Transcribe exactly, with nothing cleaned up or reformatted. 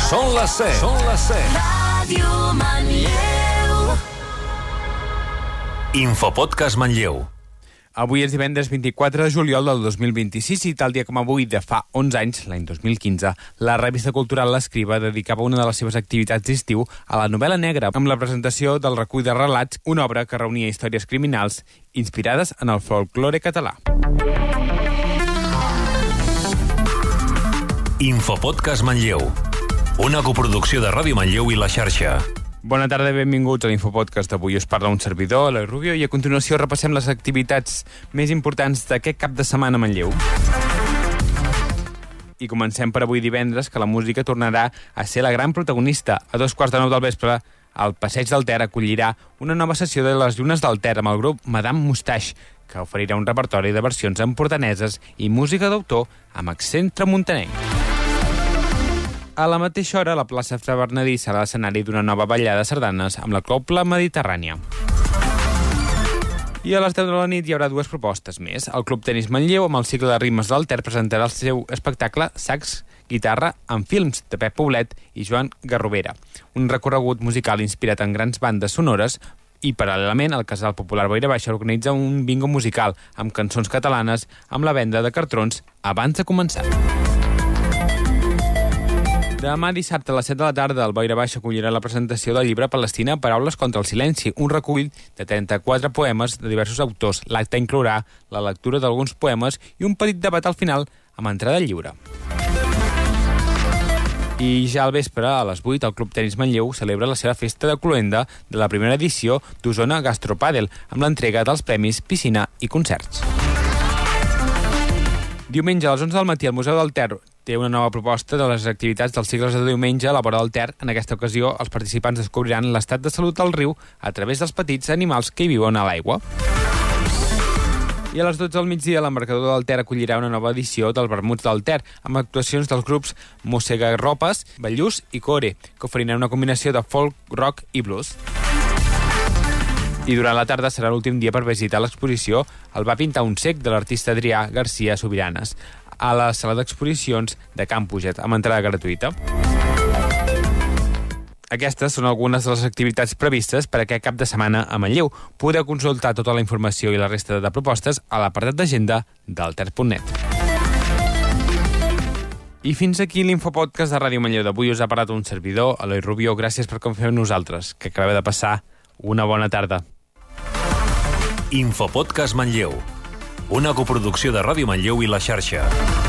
Són les set. Són les set. Ràdio Manlleu. Infopodcast Manlleu. Avui és divendres vint-i-quatre de juliol del dos mil vint-i-sis i tal dia com avui de fa onze anys, l'any dos mil quinze, la revista cultural L'Escriba dedicava una de les seves activitats d'estiu a la novel·la negra amb la presentació del recull de relats, una obra que reunia històries criminals inspirades en el folklore català. Infopodcast Manlleu, una coproducció de Ràdio Manlleu i La Xarxa. Bona tarda i benvinguts a l'Infopodcast d'avui. Us parla un servidor, Eloi Rubio, i a continuació repassem les activitats més importants d'aquest cap de setmana a Manlleu. I comencem per avui divendres, que la música tornarà a ser la gran protagonista. A dos quarts de nou del vespre, el Passeig del Ter acollirà una nova sessió de les Llunes del Ter amb el grup Madame Moustache, que oferirà un repertori de versions empordaneses i música d'autor amb accent tramuntanenc. A la mateixa hora, la plaça Fra Bernadí serà l'escenari d'una nova ballada de sardanes amb la Cobla Mediterrània. I a les deu de la nit hi haurà dues propostes més. El Club Tenis Manlleu, amb el cicle de ritmes del Ter, presentarà el seu espectacle Sacs, guitarra amb films de Pep Poblet i Joan Garrovera. Un recorregut musical inspirat en grans bandes sonores i, paral·lelament, el Casal Popular Boira Baixa organitza un bingo musical amb cançons catalanes amb la venda de cartrons abans de començar. Demà dissabte a les set de la tarda el Boira Baixa acollirà la presentació del llibre Palestina, Paraules contra el silenci, un recull de trenta-quatre poemes de diversos autors. L'acte inclourà la lectura d'alguns poemes i un petit debat al final amb entrada lliure. I ja al vespre, a les vuit, el Club Tenis Manlleu celebra la seva festa de cloenda de la primera edició d'Osona Gastropàdel, amb l'entrega dels premis, piscina i concerts. Diumenge a les onze del matí el Museu del Ter té una nova proposta de les activitats dels cicles de diumenge a la vora del Ter. En aquesta ocasió, els participants descobriran l'estat de salut del riu a través dels petits animals que hi viuen a l'aigua. I a les dotze del migdia, l'embarcador del Ter acollirà una nova edició del Vermuts del Ter, amb actuacions dels grups Mossegarropes, Ballús i Core, que oferiran una combinació de folk, rock i blues. I durant la tarda serà l'últim dia per visitar l'exposició El va pintar un cec, de l'artista Adrià García Sobiranes, a la sala d'exposicions de Can Puget, amb entrada gratuïta. Aquestes són algunes de les activitats previstes per aquest cap de setmana a Manlleu. Podeu consultar tota la informació i la resta de propostes a l'apartat d'agenda del ter punt net. I fins aquí l'Infopodcast de Ràdio Manlleu d'avui. Us ha parlat un servidor, Eloi Rubio. Gràcies per confiar en nosaltres. Que acabeu de passar una bona tarda. Infopodcast Manlleu, una coproducció de Ràdio Manlleu i La Xarxa.